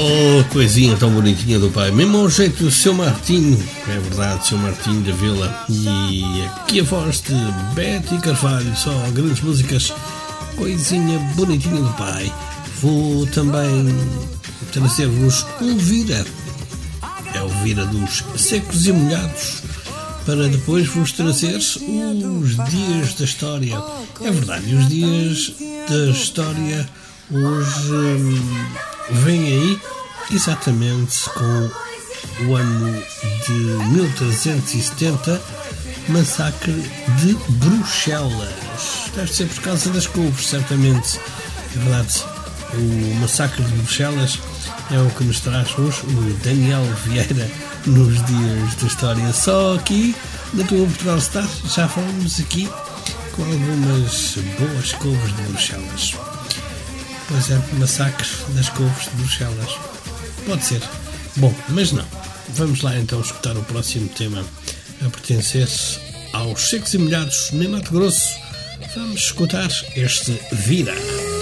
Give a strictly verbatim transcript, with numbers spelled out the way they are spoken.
Oh, coisinha tão bonitinha do pai. Mesmo ao jeito do seu Martinho. É verdade, seu Martinho da Vila. E aqui a voz de Betty Carvalho. Só grandes músicas. Coisinha bonitinha do pai. Vou também trazer-vos um Vira. É o Vira dos Secos e Molhados. Para depois vos trazer os dias da história. É verdade, os dias da história hoje hum, vêm aí exatamente com o ano de mil trezentos e setenta, massacre de Bruxelas. Deve ser por causa das couves, certamente. É verdade, o massacre de Bruxelas é o que nos traz hoje o Daniel Vieira nos dias da história. Só aqui na tua Portugal Star já falamos aqui com algumas boas couves de Bruxelas. Pois é, massacre das couves de Bruxelas. Pode ser. Bom, mas não. Vamos lá então escutar o próximo tema a pertencer aos Secos e Molhados, nem Mato Grosso. Vamos escutar este Vira.